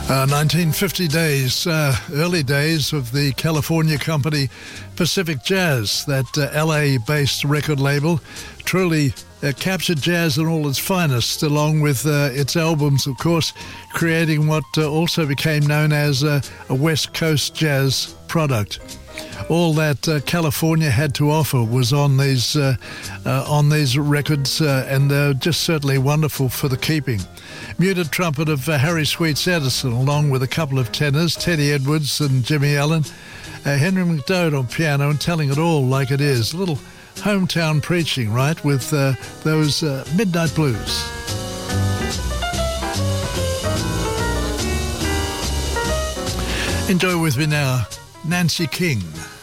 1950 days, early days of the California company Pacific Jazz, that LA-based record label, truly captured jazz in all its finest, along with its albums, of course, creating what also became known as a West Coast jazz product. All that California had to offer was on these records, and they're just certainly wonderful for the keeping. Muted trumpet of Harry Sweets Edison, along with a couple of tenors, Teddy Edwards and Jimmy Allen, Henry McDowd on piano, and telling it all like it is. A little hometown preaching, right, with those Midnight Blues. Enjoy with me now, Nancy King.